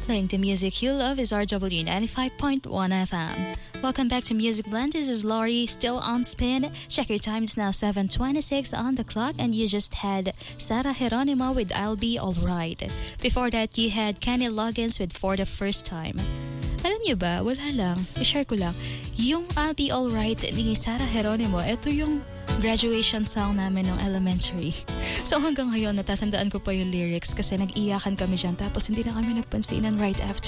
Playing the music you love is RW 95.1 FM. Welcome back to Music Blend. This is Laurie, still on spin. Check your time, it's now 7:26 on the clock, and you just had Sarah Geronimo with I'll Be Alright. Before that, you had Kenny Loggins with For the First Time. Alam niyo ba, wala lang, i-share ko lang, yung I'll Be Alright ni Sarah Geronimo, ito yung graduation song namin ng elementary. So hanggang ngayon, natatandaan ko pa yung lyrics kasi nag-iyakan kami dyan tapos hindi na kami nagpansinan right after.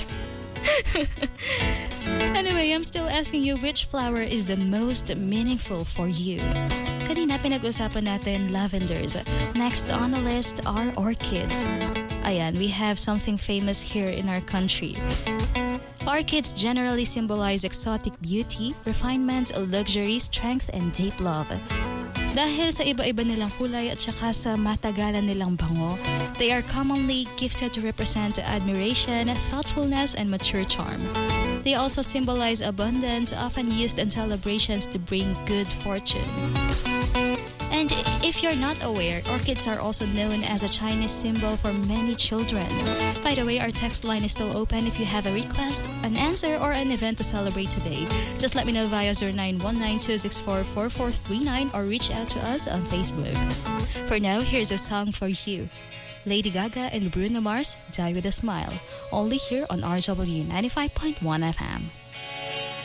Anyway, I'm still asking you which flower is the most meaningful for you. Kanina pinag-usapan natin lavenders. Next on the list are orchids. Ayan, we have something famous here in our country. Orchids generally symbolize exotic beauty, refinement, luxury, strength, and deep love. Dahil sa iba-iba nilang kulay at saka sa matagalan nilang bango, they are commonly gifted to represent admiration, thoughtfulness, and mature charm. They also symbolize abundance, often used in celebrations to bring good fortune. And if you're not aware, orchids are also known as a Chinese symbol for many children. By the way, our text line is still open if you have a request, an answer, or an event to celebrate today. Just let me know via 0919-264-4439 or reach out to us on Facebook. For now, here's a song for you. Lady Gaga and Bruno Mars, Die With a Smile. Only here on RW 95.1 FM.